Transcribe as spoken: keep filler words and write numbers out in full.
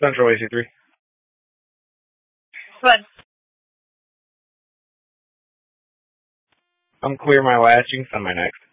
Central A C three. Good. I'm clear my latchings on my next.